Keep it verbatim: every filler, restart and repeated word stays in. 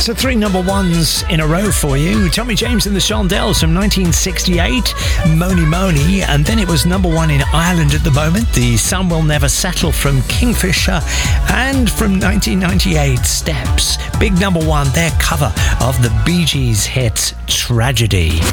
So three number ones in a row for you. Tommy James and the Shondells from nineteen sixty-eight, Mony Mony, and then it was number one in Ireland at the moment, The Sun Will Never Settle from Kingfisher, and from nineteen ninety-eight, Steps. Big number one, their cover of the Bee Gees hit Tragedy.